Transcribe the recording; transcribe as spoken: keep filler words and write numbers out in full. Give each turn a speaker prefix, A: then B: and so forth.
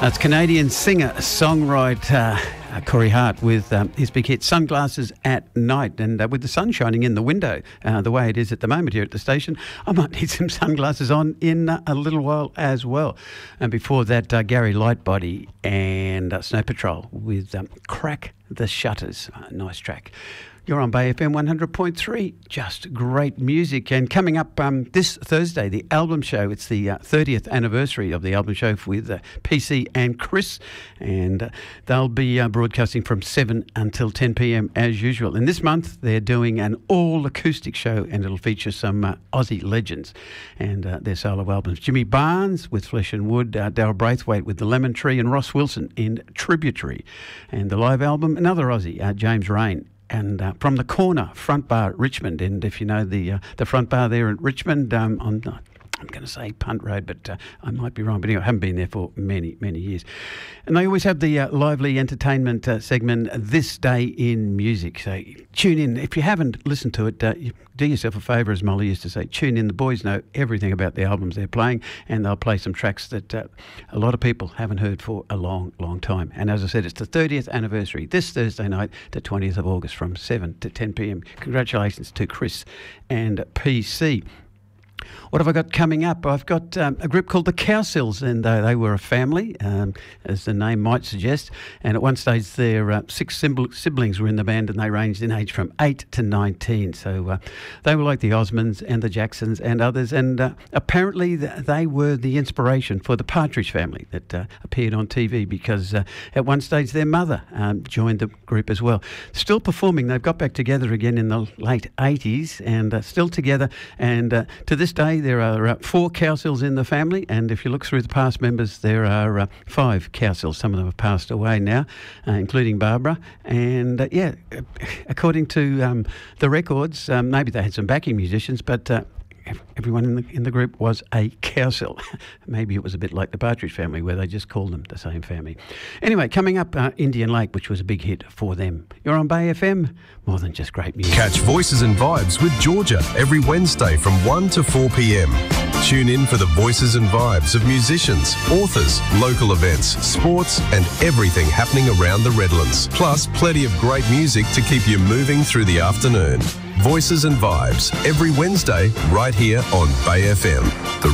A: That's Canadian singer, songwriter uh, Corey Hart with um, his big hit Sunglasses at Night. And uh, with the sun shining in the window, uh, the way it is at the moment here at the station, I might need some sunglasses on in uh, a little while as well. And before that, uh, Gary Lightbody and uh, Snow Patrol with um, Crack the Shutters. Uh, nice track. You're on Bay F M one hundred point three, just great music. And coming up um, this Thursday, the album show. It's the uh, thirtieth anniversary of the album show with uh, P C and Chris. And uh, they'll be uh, broadcasting from seven until ten p.m. as usual. And this month, they're doing an all-acoustic show, and it'll feature some uh, Aussie legends and uh, their solo albums. Jimmy Barnes with Flesh and Wood, uh, Daryl Braithwaite with The Lemon Tree, and Ross Wilson in Tributary. And the live album, another Aussie, uh, James Rain. And uh, from the Corner Front Bar at Richmond. And if you know the uh, the front bar there at Richmond, um, on uh, I'm going to say Punt Road, but uh, I might be wrong. But anyway, I haven't been there for many, many years. And they always have the uh, lively entertainment uh, segment, This Day in Music. So tune in. If you haven't listened to it, uh, do yourself a favour, as Molly used to say. Tune in. The boys know everything about the albums they're playing, and they'll play some tracks that uh, a lot of people haven't heard for a long, long time. And as I said, it's the thirtieth anniversary this Thursday night, the twentieth of August, from seven to ten p.m. Congratulations to Chris and P C. What have I got coming up? I've got um, a group called the Cowsills, and uh, they were a family, um, as the name might suggest. And at one stage, their uh, six siblings were in the band, and they ranged in age from eight to nineteen. So uh, they were like the Osmonds and the Jacksons and others. And uh, apparently, th- they were the inspiration for the Partridge Family that uh, appeared on T V, because uh, at one stage, their mother um, joined the group as well. Still performing. They've got back together again in the late eighties, and uh, still together. And uh, to this day, there are uh, four Cowsills in the family, and if you look through the past members, there are uh, five Cowsills. Some of them have passed away now, uh, including Barbara. And uh, yeah, according to um, the records, um, maybe they had some backing musicians, but uh, everyone in the in the group was a Cowsill. Maybe it was a bit like the Partridge Family, where they just called them the same family. Anyway, coming up, uh, Indian Lake, which was a big hit for them. You're on Bay F M, more than just great music.
B: Catch Voices and Vibes with Georgia every Wednesday from one to four p.m. Tune in for the voices and vibes of musicians, authors, local events, sports, and everything happening around the Redlands. Plus, plenty of great music to keep you moving through the afternoon. Voices and Vibes every Wednesday right here on Bay F M. The